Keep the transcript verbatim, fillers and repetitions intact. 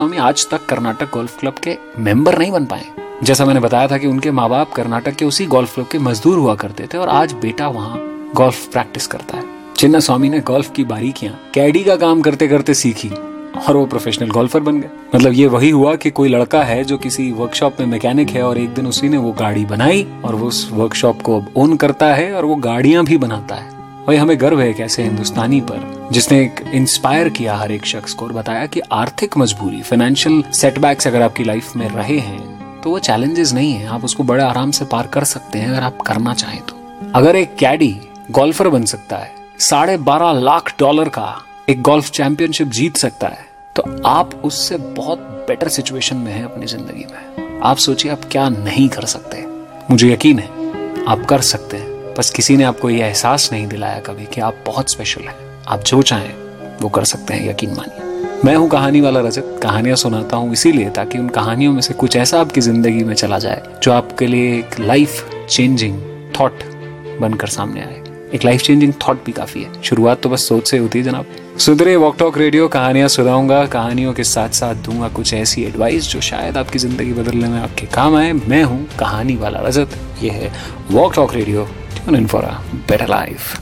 स्वामी आज तक Karnataka golf club के मेंबर नहीं बन पाए। जैसा मैंने बताया था कि उनके माँ बाप कर्नाटक के उसी गोल्फ क्लब के मजदूर हुआ करते थे और आज बेटा वहाँ गोल्फ प्रैक्टिस करता है। चिन्ना स्वामी ने गोल्फ की बारीकियां कैडी का काम करते करते सीखी और वो प्रोफेशनल गोल्फर बन गए। मतलब ये वही हुआ कि कोई लड़का है जो किसी वर्कशॉप में मैकेनिक है और एक दिन उसी ने वो गाड़ी बनाई और वो उस वर्कशॉप को अब ओन करता है और वो गाड़ियां भी बनाता है। वही हमें गर्व है एक ऐसे हिंदुस्तानी पर जिसने एक इंस्पायर किया हर एक शख्स को और बताया कि आर्थिक मजबूरी, फाइनेंशियल सेटबैक्स अगर आपकी लाइफ में रहे हैं तो वो चैलेंजेस नहीं है, आप उसको बड़े आराम से पार कर सकते हैं अगर आप करना चाहें तो। अगर एक कैडी गोल्फर बन सकता है, साढ़े बारह लाख डॉलर का एक गोल्फ चैंपियनशिप जीत सकता है, तो आप उससे बहुत बेटर सिचुएशन में हैं अपनी जिंदगी में। आप सोचिए आप क्या नहीं कर सकते। मुझे यकीन है आप कर सकते हैं, बस किसी ने आपको यह एहसास नहीं दिलाया कभी कि आप बहुत स्पेशल हैं। आप जो चाहें वो कर सकते हैं, यकीन मानिए। मैं हूं कहानी वाला रजत। कहानियां सुनाता हूं इसीलिए ताकि उन कहानियों में से कुछ ऐसा आपकी जिंदगी में चला जाए जो आपके लिए एक लाइफ चेंजिंग थॉट बनकर सामने आए। एक लाइफ चेंजिंग थॉट भी काफी है, शुरुआत तो बस सोच से होती है जनाब। सुधरे वॉक टॉक रेडियो, कहानियां सुनाऊंगा, कहानियों के साथ साथ दूंगा कुछ ऐसी एडवाइस जो शायद आपकी जिंदगी बदलने में आपके काम आए। मैं हूं कहानी वाला रजत, ये है walk talk radio, tune in for a better life.